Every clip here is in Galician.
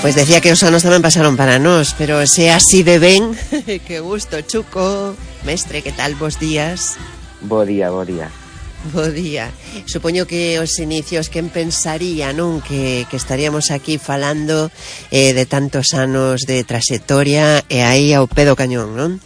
Pois decía que os anos tamén pasaron para nós, pero se así de ben, que gusto, Chuco. Mestre, que tal, bos días? Bo día, bo día. Bo día. Supoño que os inicios, quen pensaría, non? Que estaríamos aquí falando de tantos anos de trayectoria e aí ao pé do cañón, non?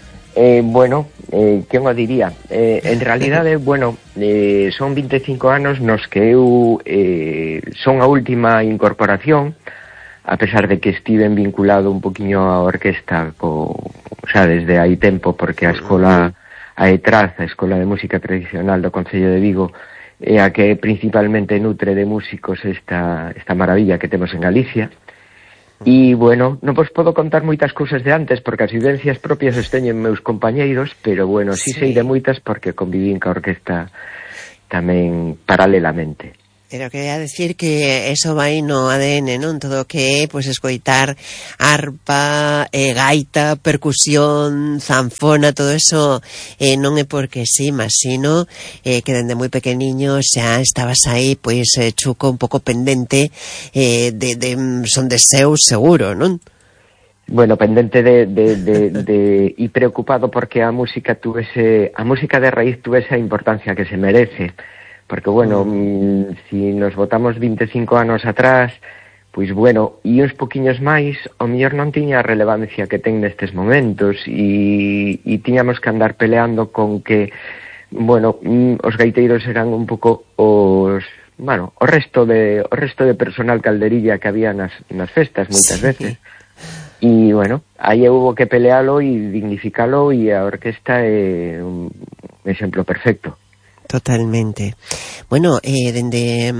Quen o diría? En realidade, son 25 anos nos que eu son a última incorporación, a pesar de que estiven vinculado un poquinho á orquesta desde hai tempo, porque a escola a ETRAZ, a Escola de Música Tradicional do Concello de Vigo, é a que principalmente nutre de músicos esta maravilla que temos en Galicia. E, non vos podo contar moitas cousas de antes, porque as vivencias propias os teñen meus compañeiros, pero, sí sei de moitas porque convivín ca orquesta tamén paralelamente. Pero quería decir que eso vai no ADN, non? Todo o que é, pois, escoitar arpa, gaita, percusión, zanfona, todo eso non é porque sí, mas sino que dende moi pequeniño xa estabas aí, pois, Chuco, un pouco pendente de son de seu seguro, non? Pendente e preocupado porque a música de raíz tuvese a importancia que se merece. Porque, si nos botamos 25 anos atrás, pois, e uns poquiños máis, o mellor non tiña a relevancia que ten nestes momentos e tiñamos que andar peleando con que, os gaiteiros eran un pouco o resto de personal calderilla que había nas festas moitas veces. E, aí houbo que pelealo e dignificalo, e a orquesta é un exemplo perfecto. Totalmente. Dende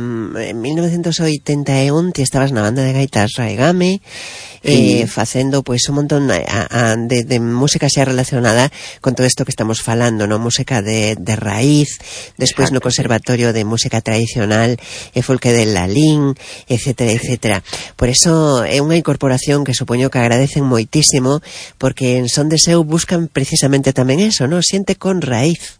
1981 ti estabas na banda de gaitas Raigame, facendo pois un montón de música xa relacionada con todo isto que estamos falando, no? Música de raíz, despois no Conservatorio de Música Tradicional e Folque de Lalín, etcétera, etcétera. Por eso é unha incorporación que supoño que agradecen moitísimo, porque en Son de Seu buscan precisamente tamén eso, no? Xente con raíz.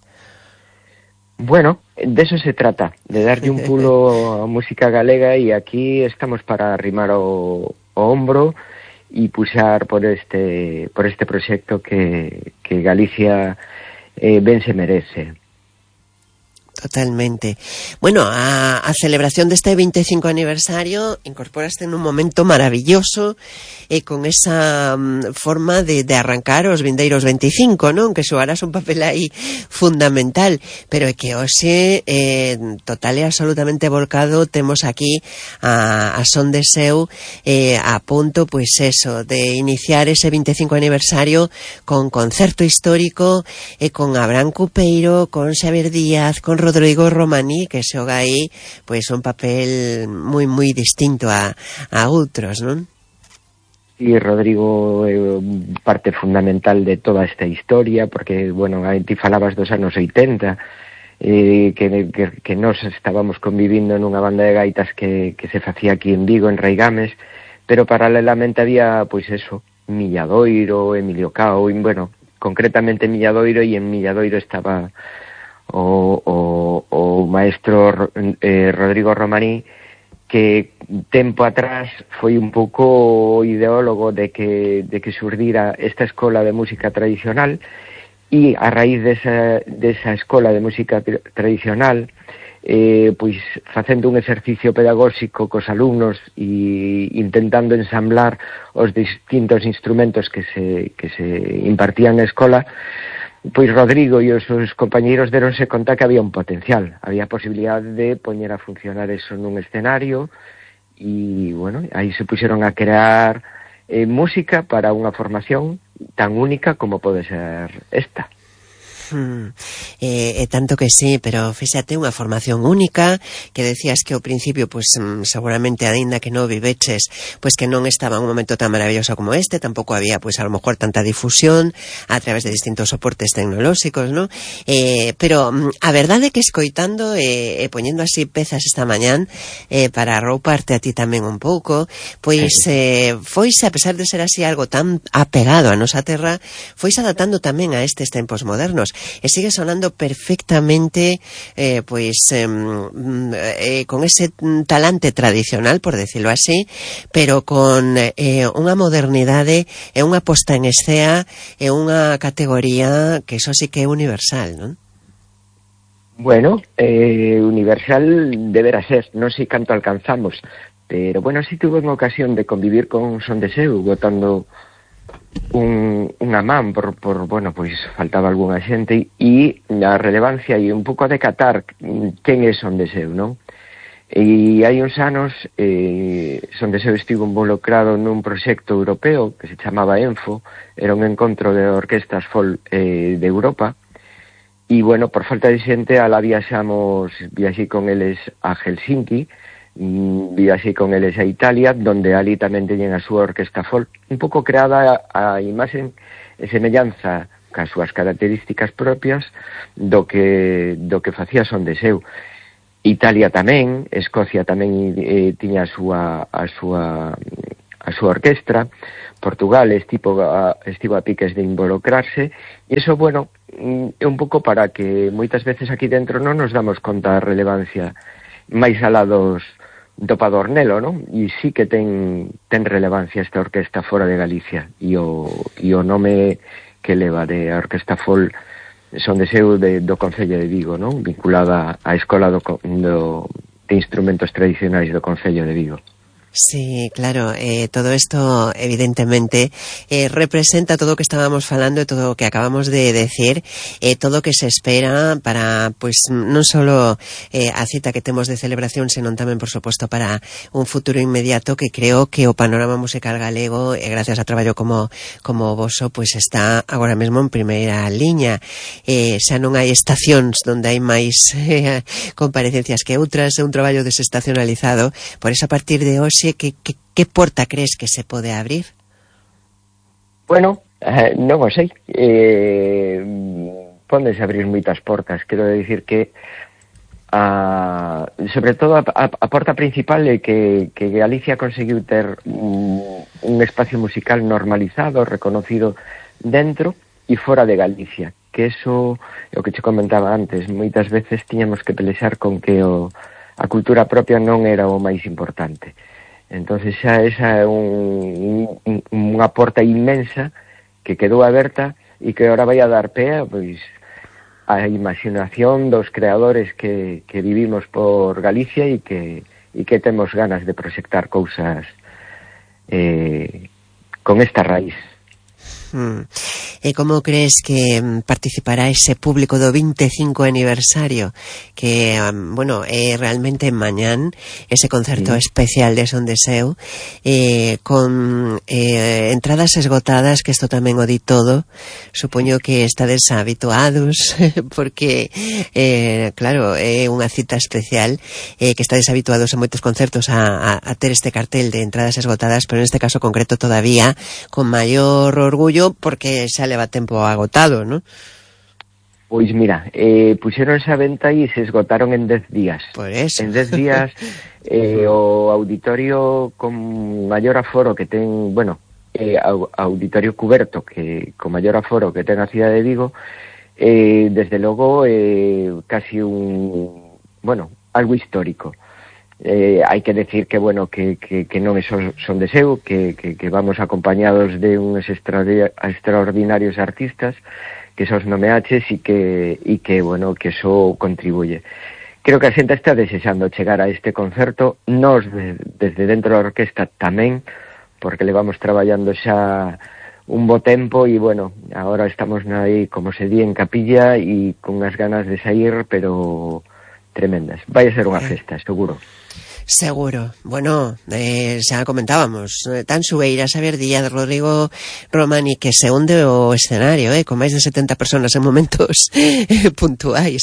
De eso se trata, de darlle un pulo a música galega, e aquí estamos para arrimar o hombro e puxar por este proxecto que Galicia ben se merece. Totalmente. A celebración deste 25 aniversario incorporaste en un momento maravilloso con esa forma de arrancar os vindeiros 25, non? Que xogarás un papel aí fundamental, pero é que hoxe total e absolutamente volcado temos aquí a Son de Seu a punto, pois eso, de iniciar ese 25 aniversario con concerto histórico con Abraham Cupeiro, con Xavier Díaz, con Rodrigo Romaní, que xoga aí pois un papel moi moi distinto a outros, non? E Rodrigo é parte fundamental de toda esta historia, porque, ti falabas dos anos 80, que nós estábamos convivindo nunha banda de gaitas que se facía aquí en Vigo, en Raigames, pero paralelamente había, Milladoiro, Emilio Cao, concretamente Milladoiro, e en Milladoiro estaba o maestro Rodrigo Romaní, que tempo atrás foi un pouco o ideólogo de que xurdira esta escola de música tradicional, e a raíz desa escola de música tradicional, facendo un exercicio pedagóxico cos alumnos e intentando ensamblar os distintos instrumentos que se impartían na escola, pois Rodrigo e os seus compañeiros deronse conta que había un potencial, había posibilidade de poñer a funcionar eso nun escenario, e, aí se puxeron a crear música para unha formación tan única como pode ser esta. Tanto que sí, pero fíxate, unha formación única, que decías que ao principio, pois seguramente aínda que non viveches, pois que non estaba un momento tan maravilloso como este, tampouco había, pois a lo mejor tanta difusión a través de distintos soportes tecnolóxicos, ¿no? Pero a verdade é que escoitando e poñendo así pezas esta mañán para arrouparte a ti tamén un pouco, pois foise, a pesar de ser así algo tan apegado a nosa terra, foise adaptando tamén a estes tempos modernos. sigue sonando perfectamente con ese talante tradicional, por decirlo así, pero con unha modernidade e unha posta en escena e unha categoría que eso sí que é universal, non? Bueno, universal deberá ser, non sei canto alcanzamos, pero bueno, si tuve unha ocasión de convivir con Son de Seu, botando unha man por bueno, pois faltaba algunha xente e a relevancia e un pouco a decatar quen é Son de Seu, non? E hai uns anos Son de Seu estivo involucrado nun proxecto europeo que se chamaba ENFO, era un encontro de orquestas folk de Europa. E, bueno, por falta de xente, alá viaxei con eles a Helsinki, viaxei con eles a Italia, donde ali tamén teñen a súa orquesta folk, un pouco creada a imaxe e semellanza cas súas características propias do que facía Son de Seu. Italia tamén, Escocia tamén tiña a súa orquestra, Portugal estivo a piques de involucrarse, e iso, bueno, é un pouco para que moitas veces aquí dentro non nos damos conta da relevancia máis alá do Padornelo, non? E sí que ten relevancia esta orquesta fora de Galicia, e o nome que leva de Orquesta Folk Son de Seu do Concello de Vigo, non? Vinculada á Escola de Instrumentos Tradicionais do Concello de Vigo. Sí, claro, todo esto evidentemente representa todo o que estábamos falando e todo o que acabamos de decir, todo o que se espera para, pues, non solo a cita que temos de celebración, senón tamén, por suposto, para un futuro inmediato que creo que o panorama musical galego, gracias a traballo como voso, pues está agora mesmo en primeira liña. Xa non hai estacións donde hai máis comparecencias que outras, é un traballo desestacionalizado, por eso a partir de hoxe que porta crees que se pode abrir? Bueno, non o sei. Pódense abrir moitas portas. Quero dicir que sobre todo a porta principal é que Galicia conseguiu ter un espacio musical normalizado, reconocido dentro e fora de Galicia, que eso é o que te comentaba antes. Moitas veces tiñamos que pelexar con que a cultura propia non era o máis importante. Entonces xa esa é unha porta inmensa que quedou aberta e que ahora vai a dar pé pois a imaginación dos creadores que vivimos por Galicia e que temos ganas de proxectar cousas con esta raíz. E como crees que participará ese público do 25 aniversario que, bueno, é realmente mañán ese concerto especial de Son de Seu con entradas esgotadas, que isto tamén o di todo, supoño que estades habituados porque claro, é unha cita especial que estades habituados a moitos concertos a ter este cartel de entradas esgotadas, pero neste caso concreto todavía con maior orgullo porque xa leva tempo agotado, non? Pois mira, puxeronse a venta e se esgotaron en 10 días. Por eso. En 10 días o auditorio con maior aforo que ten, bueno, auditorio cuberto que con maior aforo que ten a cidade de Vigo, desde logo casi algo histórico. Hai que decir que, bueno, que non é Son de Seu, que vamos acompañados de uns extraordinarios artistas que sos nomeaches e que, bueno, que eso contribuye. Creo que a xente está desexando chegar a este concerto, nós desde dentro da orquesta tamén, porque levamos traballando xa un bo tempo e, bueno, agora estamos aí, como se di, en capilla e con unhas ganas de sair, pero tremendas. Vai a ser unha festa, seguro. Seguro. Bueno, xa comentábamos, tan Sueira, Xavier Díaz, Rodrigo Romani, que se hunde o escenario, con máis de 70 personas en momentos puntuais,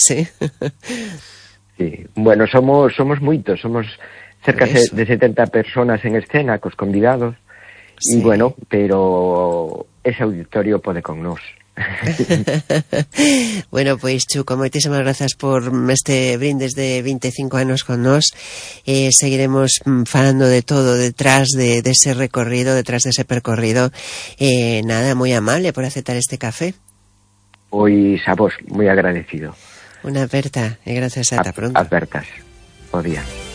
Sí, bueno, somos moitos, somos cerca de 70 personas en escena, cos convidados, sí. E bueno, pero ese auditorio pode con nós. Bueno, pois Chuco, moitísimas grazas por este brindes de 25 anos con nós. Seguiremos falando de todo detrás de ese recorrido, detrás de ese percorrido. Nada, moi amable por aceptar este café. Pois a vos, moi agradecido. Unha aperta e gracias, ata pronto. Apertas. Bo día.